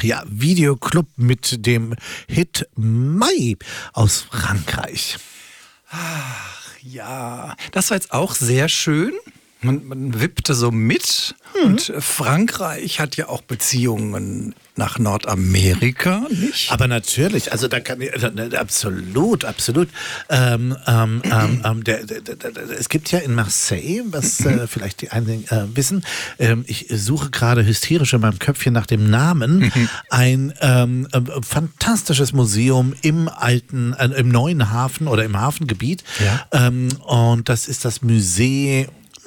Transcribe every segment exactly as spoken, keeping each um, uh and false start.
Ach ja, Videoclub mit dem Hit Mai aus Frankreich. Ach ja, das war jetzt auch sehr schön. Man, man wippte so mit. Mhm. Und Frankreich hat ja auch Beziehungen nach Nordamerika, nicht? Aber natürlich, also da kann ich, absolut, absolut. Ähm, ähm, ähm, der, der, der, der, es gibt ja in Marseille, was äh, vielleicht die einigen äh, wissen, ähm, ich suche gerade hysterisch in meinem Köpfchen nach dem Namen, mhm. ein ähm, äh, fantastisches Museum im alten, äh, im neuen Hafen oder im Hafengebiet. Ja. Ähm, und das ist das Museum.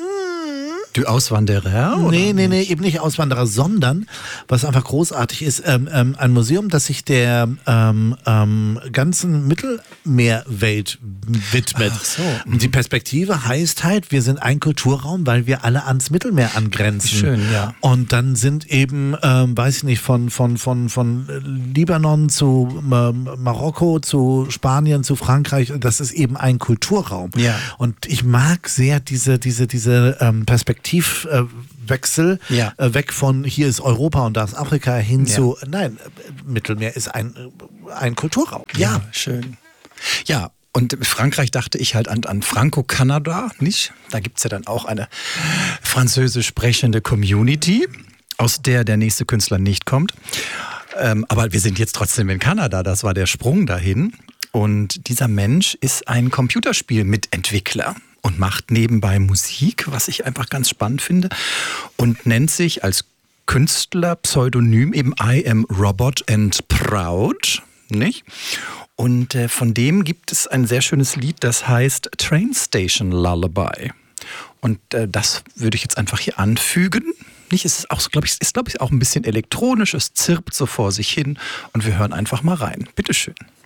Du Auswanderer? Oder nee, nee, nee, eben nicht Auswanderer, sondern, was einfach großartig ist, ähm, ähm, ein Museum, das sich der ähm, ähm, ganzen Mittelmeerwelt widmet. Ach so. Und die Perspektive heißt halt, wir sind ein Kulturraum, weil wir alle ans Mittelmeer angrenzen. Schön, ja. Und dann sind eben, ähm, weiß ich nicht, von, von, von, von Libanon zu ähm, Marokko, zu Spanien, zu Frankreich, das ist eben ein Kulturraum. Ja. Und ich mag sehr diese, diese, diese ähm, Perspektive. Wechsel ja. äh, weg von hier ist Europa und da ist Afrika hin ja. zu, nein, Mittelmeer ist ein, ein Kulturraum. Ja, ja, schön. Ja, und Frankreich dachte ich halt an, an Franco-Kanada, nicht? Da gibt es ja dann auch eine französisch sprechende Community, aus der der nächste Künstler nicht kommt. Ähm, aber wir sind jetzt trotzdem in Kanada, das war der Sprung dahin. Und dieser Mensch ist ein Computerspiel-Mitentwickler. Und macht nebenbei Musik, was ich einfach ganz spannend finde. Und nennt sich als Künstler Pseudonym eben I Am Robot and Proud. Nicht? Und äh, von dem gibt es ein sehr schönes Lied, das heißt Train Station Lullaby. Und äh, das würde ich jetzt einfach hier anfügen. Nicht? Es ist, auch, glaub ich, ist, glaube ich, auch ein bisschen elektronisch. Es zirpt so vor sich hin. Und wir hören einfach mal rein. Bitteschön.